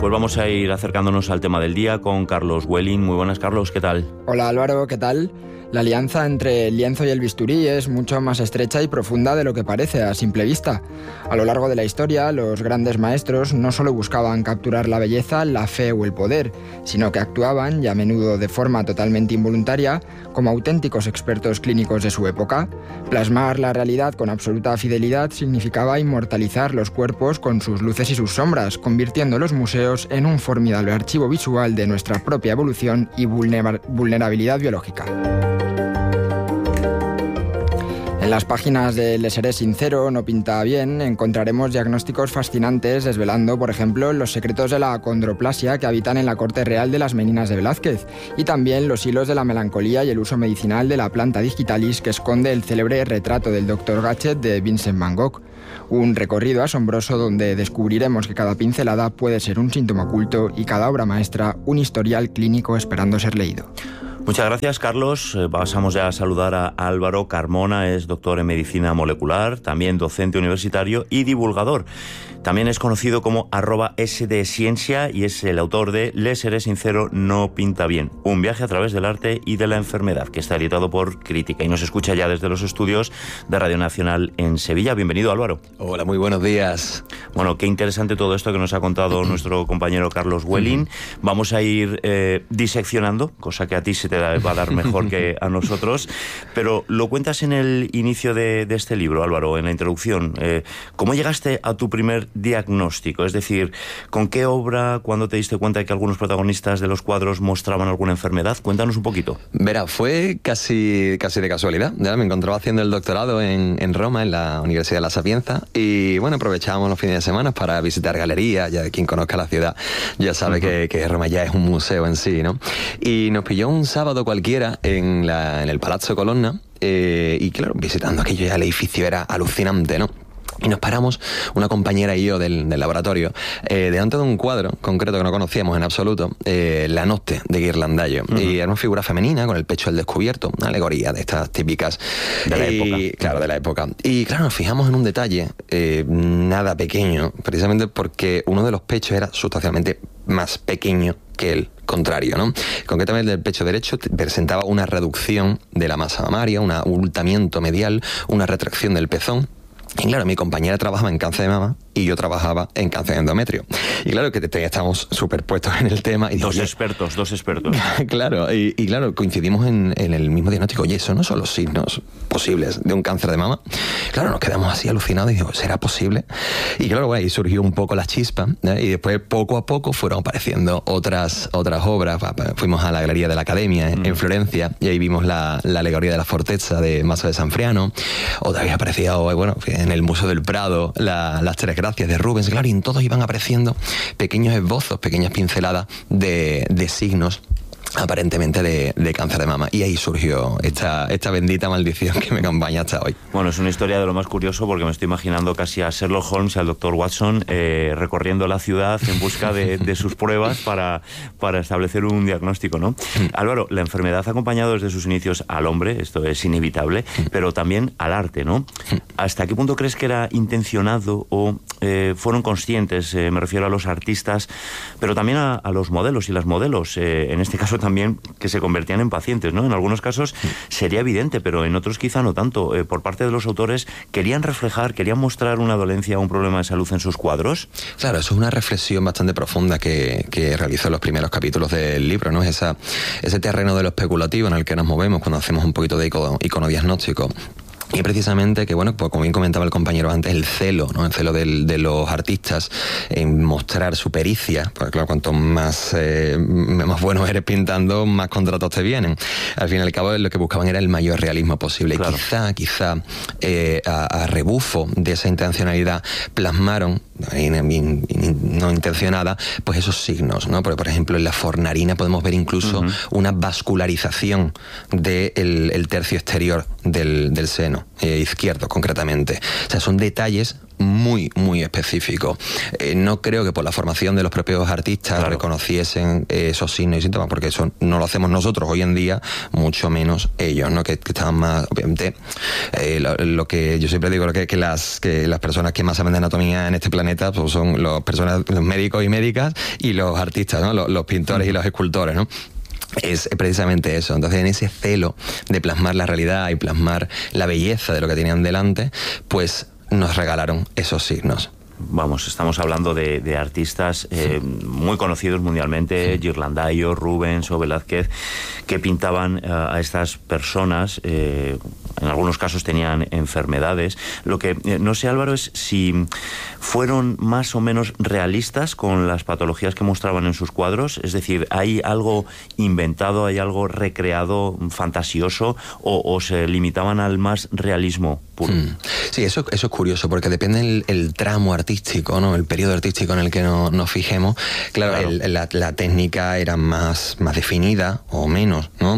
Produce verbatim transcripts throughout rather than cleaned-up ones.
Pues vamos a ir acercándonos al tema del día con Carlos Welling. Muy buenas, Carlos, ¿qué tal? Hola Álvaro, ¿qué tal? La alianza entre el lienzo y el bisturí es mucho más estrecha y profunda de lo que parece a simple vista. A lo largo de la historia, los grandes maestros no solo buscaban capturar la belleza, la fe o el poder, sino que actuaban, y a menudo de forma totalmente involuntaria, como auténticos expertos clínicos de su época. Plasmar la realidad con absoluta fidelidad significaba inmortalizar los cuerpos con sus luces y sus sombras, convirtiendo los museos en un formidable archivo visual de nuestra propia evolución y vulner- vulnerabilidad biológica. En las páginas de Le seré sincero, no pinta bien, encontraremos diagnósticos fascinantes desvelando, por ejemplo, los secretos de la acondroplasia que habitan en la corte real de las Meninas de Velázquez, y también los hilos de la melancolía y el uso medicinal de la planta digitalis que esconde el célebre retrato del doctor Gachet de Vincent Van Gogh. Un recorrido asombroso donde descubriremos que cada pincelada puede ser un síntoma oculto y cada obra maestra un historial clínico esperando ser leído. Muchas gracias, Carlos. Eh, pasamos ya a saludar a Álvaro Carmona, es doctor en medicina molecular, también docente universitario y divulgador. También es conocido como arroba S de Ciencia y es el autor de Le seré sincero, no pinta bien. Un viaje a través del arte y de la enfermedad, que está editado por Crítica y nos escucha ya desde los estudios de Radio Nacional en Sevilla. Bienvenido, Álvaro. Hola, muy buenos días. Bueno, qué interesante todo esto que nos ha contado nuestro compañero Carlos Welling. Vamos a ir eh, diseccionando, cosa que a ti se te va a dar mejor que a nosotros, pero lo cuentas en el inicio de, de este libro, Álvaro, en la introducción. Eh, ¿Cómo llegaste a tu primer diagnóstico? Es decir, ¿con qué obra, cuando te diste cuenta de que algunos protagonistas de los cuadros mostraban alguna enfermedad? Cuéntanos un poquito. Verá, fue casi, casi de casualidad. Ya me encontraba haciendo el doctorado en, en Roma, en la Universidad de La Sapienza, y bueno, aprovechábamos los fines de semana para visitar galerías. Ya quien conozca la ciudad ya sabe uh-huh. que, que Roma ya es un museo en sí, ¿no? Y nos pilló un sábado cualquiera en, la, en el Palazzo Colonna, eh, y claro, visitando aquello ya el edificio era alucinante, ¿no? Y nos paramos, una compañera y yo del, del laboratorio, eh, delante de un cuadro concreto que no conocíamos en absoluto, eh, La Notte de Ghirlandaio. Uh-huh. Y era una figura femenina con el pecho al descubierto, una alegoría de estas típicas de la y, época. Claro, de la época. Y claro, nos fijamos en un detalle, eh, nada pequeño, precisamente porque uno de los pechos era sustancialmente más pequeño que el contrario, ¿no? Concretamente el pecho derecho presentaba una reducción de la masa mamaria, un abultamiento medial, una retracción del pezón. Y claro, mi compañera trabajaba en cáncer de mama y yo trabajaba en cáncer de endometrio. Y claro que te, te, estábamos superpuestos en el tema. Y digo, dos expertos, dos expertos. Claro, y, y claro, coincidimos en, en el mismo diagnóstico. Oye, ¿eso no son los signos posibles de un cáncer de mama? Claro, nos quedamos así alucinados y digo, ¿será posible? Y claro, bueno, ahí surgió un poco la chispa, ¿eh? Y después poco a poco fueron apareciendo otras, otras obras. Fuimos a la Galería de la Academia en, mm. en Florencia y ahí vimos la, la alegoría de la Fortezza de Maso de Sanfriano. Otra vez aparecía, bueno, en el Museo del Prado, la, las Tres Gracias de Rubens, claro, y en todos iban apareciendo pequeños esbozos, pequeñas pinceladas de, de signos aparentemente de, de cáncer de mama. Y ahí surgió esta, esta bendita maldición que me acompaña hasta hoy. Bueno, es una historia de lo más curioso porque me estoy imaginando casi a Sherlock Holmes y al doctor Watson eh, recorriendo la ciudad en busca de, de sus pruebas para, para establecer un diagnóstico, ¿no? Álvaro, la enfermedad ha acompañado desde sus inicios al hombre, esto es inevitable, pero también al arte, ¿no? ¿Hasta qué punto crees que era intencionado o eh, fueron conscientes, eh, me refiero a los artistas, pero también a, a los modelos y las modelos, eh, en este caso también que se convertían en pacientes, ¿no? En algunos casos sería evidente, pero en otros quizá no tanto. Eh, por parte de los autores, ¿querían reflejar, querían mostrar una dolencia o un problema de salud en sus cuadros? Claro, eso es una reflexión bastante profunda que, que realizó en los primeros capítulos del libro, ¿no? Esa, ese terreno de lo especulativo en el que nos movemos cuando hacemos un poquito de icono, iconodiagnóstico. Y precisamente que, bueno, pues como bien comentaba el compañero antes, el celo, ¿no? El celo del, de los artistas en mostrar su pericia, porque claro, cuanto más, eh, más bueno eres pintando, más contratos te vienen. Al fin y al cabo, lo que buscaban era el mayor realismo posible. Claro. Quizá, quizá, eh, a, a rebufo de esa intencionalidad, plasmaron, no intencionada, pues esos signos, ¿no? Porque, por ejemplo, en la fornarina podemos ver incluso uh-huh. una vascularización del el tercio exterior del, del seno. Eh, izquierdo concretamente. O sea, son detalles muy, muy específico. Eh, no creo que por la formación de los propios artistas claro. reconociesen eh, esos signos y síntomas, porque eso no lo hacemos nosotros hoy en día, mucho menos ellos, ¿no? Que, que estaban más, obviamente, eh, lo, lo que yo siempre digo, que, que, las, que las personas que más saben de anatomía en este planeta pues son los, personas, los médicos y médicas y los artistas, ¿no? Los, los pintores y los escultores, ¿no? Es precisamente eso. Entonces, en ese celo de plasmar la realidad y plasmar la belleza de lo que tenían delante, pues nos regalaron esos signos. Vamos, estamos hablando de, de artistas eh, sí. muy conocidos mundialmente, sí. Ghirlandaio, Rubens o Velázquez, que pintaban uh, a estas personas, eh, en algunos casos tenían enfermedades. Lo que eh, no sé, Álvaro, es si fueron más o menos realistas con las patologías que mostraban en sus cuadros, es decir, ¿hay algo inventado, hay algo recreado, fantasioso, o, o se limitaban al más realismo puro? Mm. Sí, eso, eso es curioso, porque depende el, el tramo artístico, ¿no? El periodo artístico en el que no, nos fijemos. Claro, claro. El, la, la técnica era más, más definida o menos, ¿no?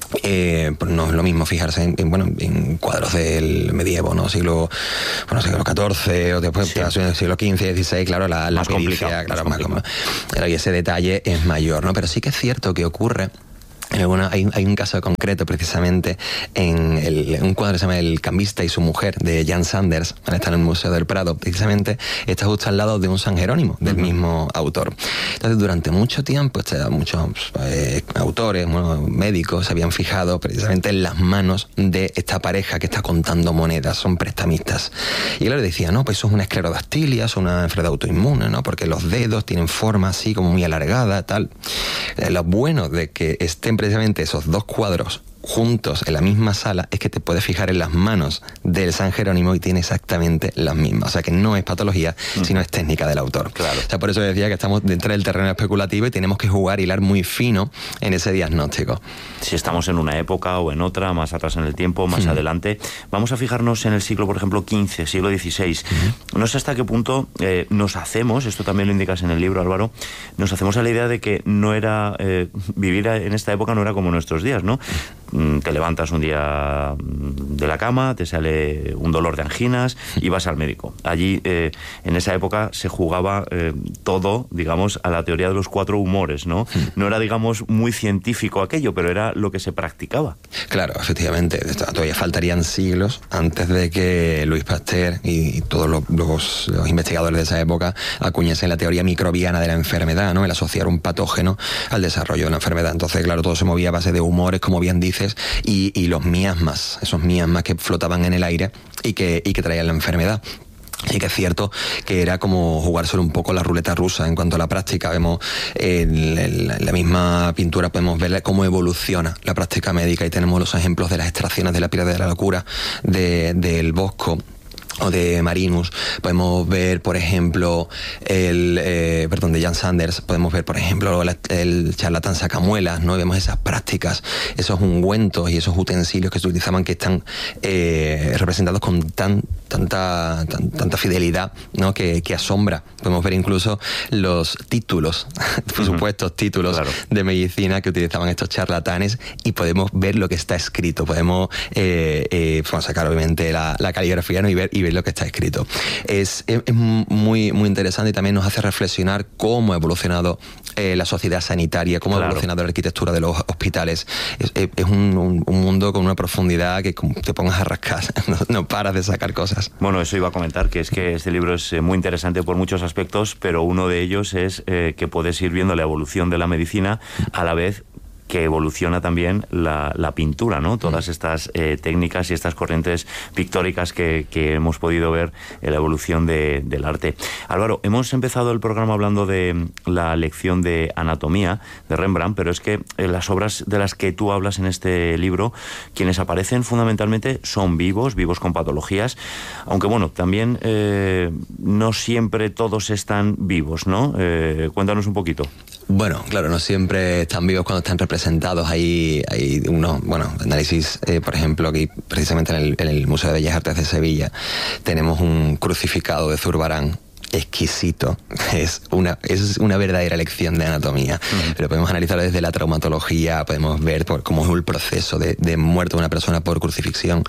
Eh, pues no es lo mismo fijarse en, en, bueno, en cuadros del medievo, ¿no? Siglo, bueno, siglo catorce o después sí. siglo quince, dieciséis, claro, la, la pericia, claro, más más, claro, y ese detalle es mayor, ¿no? Pero sí que es cierto que ocurre. En alguna, hay, hay un caso concreto precisamente en, el, en un cuadro que se llama El cambista y su mujer de Jan Sanders, está en el Museo del Prado, precisamente está justo al lado de un San Jerónimo del uh-huh. mismo autor. Entonces, durante mucho tiempo muchos eh, autores, bueno, médicos se habían fijado precisamente en las manos de esta pareja que está contando monedas, son prestamistas. Y él le decía, no, pues eso es una esclerodactilia, es una enfermedad autoinmune, ¿no? Porque los dedos tienen forma así como muy alargada, tal. Eh, lo bueno de que estén precisamente esos dos cuadros juntos en la misma sala es que te puedes fijar en las manos del San Jerónimo y tiene exactamente las mismas. O sea que no es patología, mm. sino es técnica del autor. Claro. O sea, por eso decía que estamos dentro del terreno especulativo y tenemos que jugar, hilar muy fino en ese diagnóstico. Si estamos en una época o en otra, más atrás en el tiempo, más mm. adelante, vamos a fijarnos en el siglo, por ejemplo, quince, siglo dieciséis. Mm. No sé hasta qué punto eh, nos hacemos, esto también lo indicas en el libro, Álvaro, nos hacemos a la idea de que no era, eh, vivir en esta época no era como nuestros días, ¿no? Te levantas un día de la cama, te sale un dolor de anginas y vas al médico. Allí, eh, en esa época, se jugaba eh, todo, digamos, a la teoría de los cuatro humores, ¿no? No era, digamos, muy científico aquello, pero era lo que se practicaba. Claro, efectivamente. Todavía faltarían siglos antes de que Louis Pasteur y todos los, los, los investigadores de esa época acuñasen la teoría microbiana de la enfermedad, ¿no? El asociar un patógeno al desarrollo de una enfermedad. Entonces, claro, todo se movía a base de humores, como bien dices, Y, y los miasmas, esos miasmas que flotaban en el aire y que, y que traían la enfermedad. Sí que es cierto que era como jugar solo un poco la ruleta rusa en cuanto a la práctica. Vemos en, en la misma pintura, podemos ver cómo evoluciona la práctica médica y tenemos los ejemplos de las extracciones de la piedra de la locura de, del Bosco o de Marinus. Podemos ver, por ejemplo, el eh, perdón, de Jan Sanders, podemos ver, por ejemplo, la, el charlatán Sacamuelas, ¿no? Y vemos esas prácticas, esos ungüentos y esos utensilios que se utilizaban que están eh, representados con tan tanta tan, tanta fidelidad, ¿no? que, que asombra. Podemos ver incluso los títulos, por supuesto, uh-huh. títulos claro. de medicina que utilizaban estos charlatanes y podemos ver lo que está escrito. Podemos eh, eh, podemos sacar obviamente la, la caligrafía, ¿no? y ver y ver lo que está escrito. Es, es, es muy, muy interesante y también nos hace reflexionar cómo ha evolucionado eh, la sociedad sanitaria, cómo claro. ha evolucionado la arquitectura de los hospitales. Es, es, es un, un, un mundo con una profundidad que te pongas a rascar, no, no paras de sacar cosas. Bueno, eso iba a comentar, que es que este libro es muy interesante por muchos aspectos, pero uno de ellos es eh, que puedes ir viendo la evolución de la medicina a la vez que evoluciona también la, la pintura, ¿no? Todas estas eh, técnicas y estas corrientes pictóricas que, que hemos podido ver en la evolución de, del arte. Álvaro, hemos empezado el programa hablando de la lección de anatomía de Rembrandt, pero es que en las obras de las que tú hablas en este libro, quienes aparecen fundamentalmente son vivos, vivos con patologías, aunque bueno, también eh, no siempre todos están vivos, ¿no? Eh, cuéntanos un poquito. Bueno, claro, no siempre están vivos cuando están representados. Hay, hay unos, bueno, análisis, eh, por ejemplo, aquí precisamente en el, en el Museo de Bellas Artes de Sevilla tenemos un crucificado de Zurbarán exquisito. Es una, es una verdadera lección de anatomía. Uh-huh. Pero podemos analizarlo desde la traumatología, podemos ver por, cómo es el proceso de, de muerte de una persona por crucifixión,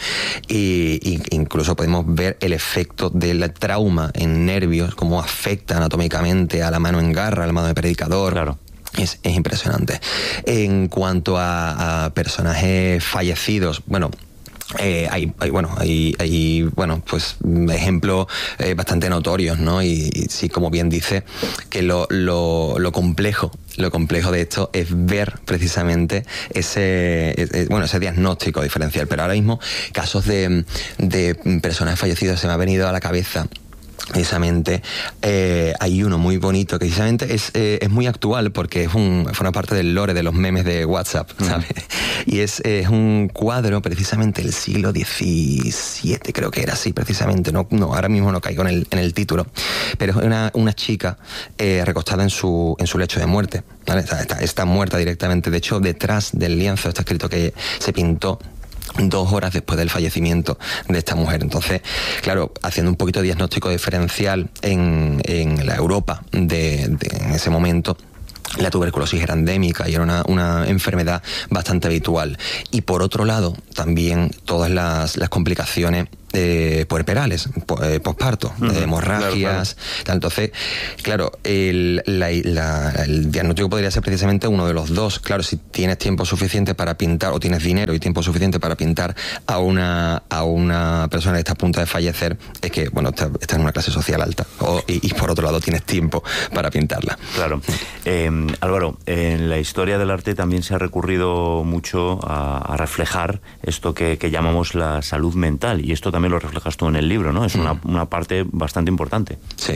y, y incluso podemos ver el efecto del trauma en nervios, cómo afecta anatómicamente a la mano en garra, a la mano de predicador. Claro. Es, es impresionante. En cuanto a, a personajes fallecidos, bueno... Eh, hay, hay, bueno, hay, hay, bueno, pues ejemplos eh, bastante notorios, ¿no? Y, y sí, como bien dice, que lo, lo, lo complejo, lo complejo de esto es ver precisamente ese, ese, bueno, ese diagnóstico diferencial. Pero ahora mismo, casos de, de personas fallecidas se me ha venido a la cabeza. Precisamente eh, hay uno muy bonito que precisamente es, eh, es muy actual porque es un, forma parte del lore de los memes de WhatsApp, ¿sabes? Mm. Y es, es un cuadro precisamente del siglo diecisiete, creo que era así precisamente, no, no ahora mismo no caigo en el, en el título, pero es una, una chica eh, recostada en su, en su lecho de muerte, ¿vale? Está, está, está muerta directamente, de hecho detrás del lienzo está escrito que se pintó dos horas después del fallecimiento de esta mujer. Entonces, claro, haciendo un poquito de diagnóstico diferencial en, en la Europa de, de en ese momento, la tuberculosis era endémica y era una, una enfermedad bastante habitual. Y por otro lado, también todas las, las complicaciones eh, puerperales, eh, posparto, uh-huh. eh, hemorragias, claro, claro. Entonces, claro, el, la, la, el diagnóstico podría ser precisamente uno de los dos. Claro, si tienes tiempo suficiente para pintar, o tienes dinero y tiempo suficiente para pintar a una, a una persona que está a punto de fallecer, es que, bueno, está, está en una clase social alta. O, y, y por otro lado, tienes tiempo para pintarla. Claro. Eh, Álvaro, en la historia del arte también se ha recurrido mucho a, a reflejar esto que, que llamamos la salud mental, y esto también lo reflejas tú en el libro, ¿no? Es una, una parte bastante importante. Sí.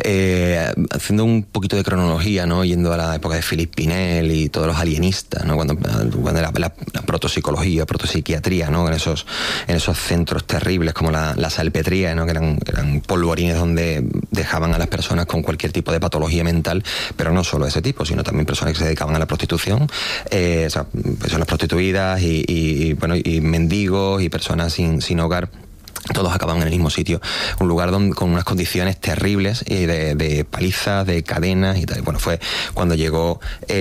Eh, haciendo un poquito de cronología, ¿no? Yendo a la época de Philippe Pinel y todos los alienistas, ¿no? Cuando, cuando la, la, la protopsicología, protopsiquiatría, ¿no? En esos, en esos centros terribles como la, la salpetría, ¿no? Que eran, eran polvorines donde dejaban a las personas con cualquier tipo de patología mental, pero no solo ese tipo, sino también personas que se dedicaban a la prostitución, eh, o sea, personas prostituidas y, y, bueno, y mendigos y personas sin, sin hogar. Todos acababan en el mismo sitio, un lugar donde, con unas condiciones terribles y de, de palizas, de cadenas y tal. Bueno, fue cuando llegó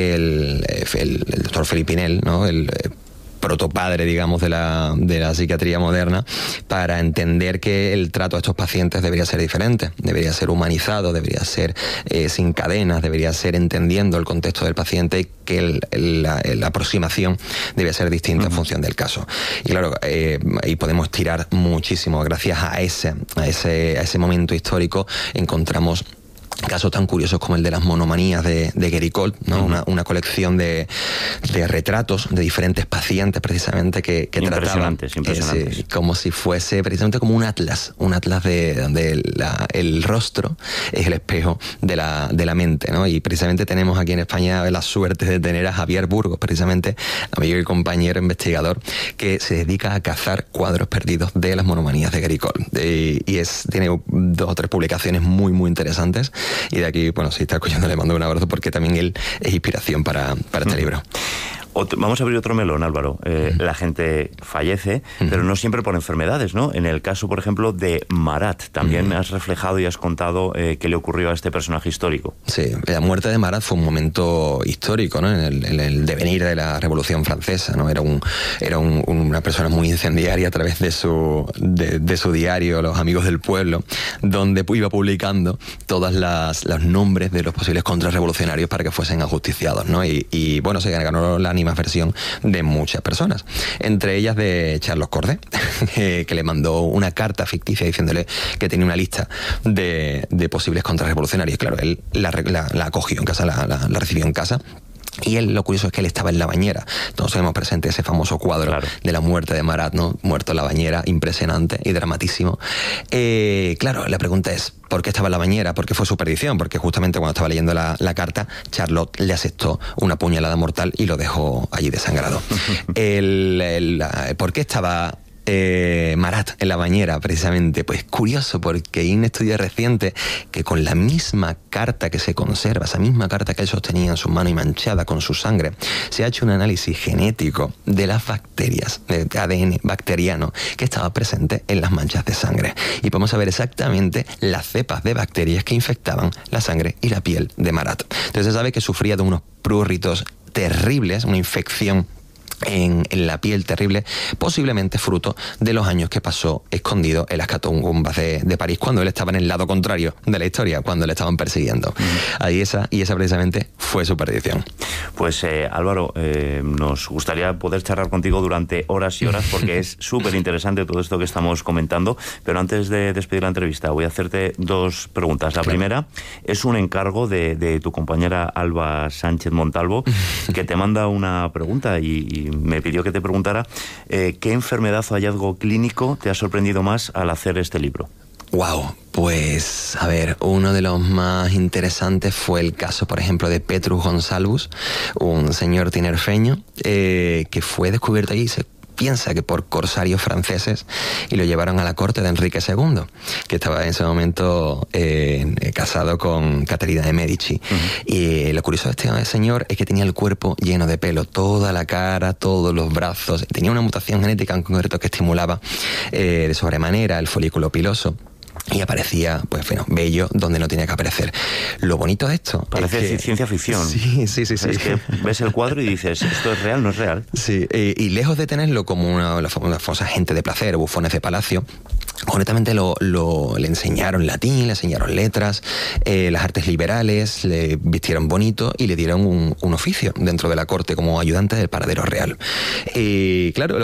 el, el, el doctor Philippe Pinel, ¿no? El, protopadre, digamos, de la, de la psiquiatría moderna, para entender que el trato a estos pacientes debería ser diferente, debería ser humanizado, debería ser eh, sin cadenas, debería ser entendiendo el contexto del paciente, y que el, el, la, la aproximación debía ser distinta uh-huh. en función del caso. Y claro, eh, ahí podemos tirar muchísimo. Gracias a ese, a ese, a ese momento histórico encontramos casos tan curiosos como el de las monomanías de, de Géricault, ¿no? Uh-huh. una, una colección de, de retratos de diferentes pacientes precisamente que, que impresionantes, trataban impresionantes. Ese, como si fuese precisamente como un atlas, un atlas de donde la, el rostro es el espejo de la, de la mente, ¿no? Y precisamente tenemos aquí en España la suerte de tener a Javier Burgos, precisamente amigo y compañero investigador, que se dedica a cazar cuadros perdidos de las monomanías de Géricault. De, y es, tiene dos o tres publicaciones muy, muy interesantes. Y de aquí, bueno, si está escuchando, le mando un abrazo porque también él es inspiración para, para este mm. libro. Otro, vamos a abrir otro melón, Álvaro. Eh, mm. La gente fallece, mm. pero no siempre por enfermedades, ¿no? En el caso, por ejemplo, de Marat, también mm. has reflejado y has contado eh, qué le ocurrió a este personaje histórico. Sí, la muerte de Marat fue un momento histórico, ¿no? En el, en el devenir de la Revolución Francesa, ¿no? Era, un, era un, una persona muy incendiaria a través de su, de, de su diario, Los Amigos del Pueblo, donde iba publicando todos los nombres de los posibles contrarrevolucionarios para que fuesen ajusticiados, ¿no? Y, y bueno, se ganó la versión de muchas personas, entre ellas de Charles Corday, que le mandó una carta ficticia diciéndole que tenía una lista de, de posibles contrarrevolucionarios. Claro, él la, la, la acogió en casa, la, la, la recibió en casa. Y él, lo curioso es que él estaba en la bañera. Todos tenemos presente ese famoso cuadro claro. de la muerte de Marat, ¿no? Muerto en la bañera, impresionante y dramatísimo. Eh, claro, la pregunta es, ¿por qué estaba en la bañera? ¿Por qué fue su perdición? Porque justamente cuando estaba leyendo la, la carta, Charlotte le asestó una puñalada mortal y lo dejó allí desangrado. el, el, ¿Por qué estaba eh, Marat en la bañera, precisamente. Pues curioso, porque hay un estudio reciente que con la misma carta que se conserva, esa misma carta que él sostenía en su mano y manchada con su sangre, se ha hecho un análisis genético de las bacterias, de A D N bacteriano que estaba presente en las manchas de sangre. Y podemos saber exactamente las cepas de bacterias que infectaban la sangre y la piel de Marat. Entonces se sabe que sufría de unos prurritos terribles, una infección En, en la piel terrible, posiblemente fruto de los años que pasó escondido en las catacumbas de, de París, cuando él estaba en el lado contrario de la historia, cuando le estaban persiguiendo. Mm. Ahí esa, y esa precisamente fue su perdición. Pues eh, Álvaro, eh, nos gustaría poder charlar contigo durante horas y horas, porque es súper interesante todo esto que estamos comentando, pero antes de despedir la entrevista voy a hacerte dos preguntas. La claro. primera es un encargo de, de tu compañera Alba Sánchez Montalvo, que te manda una pregunta y, y me pidió que te preguntara eh, ¿qué enfermedad o hallazgo clínico te ha sorprendido más al hacer este libro? Wow, pues a ver, uno de los más interesantes fue el caso, por ejemplo, de Petrus Gonsalvus, un señor tinerfeño eh, que fue descubierto allí, se piensa que por corsarios franceses, y lo llevaron a la corte de Enrique segundo, que estaba en ese momento eh, casado con Caterina de Medici. Uh-huh. Y lo curioso de este señor es que tenía el cuerpo lleno de pelo, toda la cara, todos los brazos, tenía una mutación genética en concreto que estimulaba eh, de sobremanera el folículo piloso. Y aparecía, pues bueno, bello donde no tenía que aparecer. Lo bonito de esto parece es que, ciencia ficción. Sí, sí, sí, sí. Es que ves el cuadro y dices, ¿esto es real? ¿No es real? Sí, eh, y lejos de tenerlo como una, una famosa gente de placer, bufones de palacio, honestamente lo, lo, le enseñaron latín, le enseñaron letras, eh, las artes liberales, le vistieron bonito y le dieron un, un oficio dentro de la corte como ayudante del paradero real. Eh, claro,